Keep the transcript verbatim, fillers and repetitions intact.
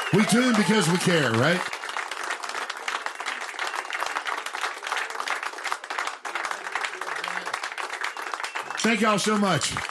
We tune because we care, right? Thank y'all so much.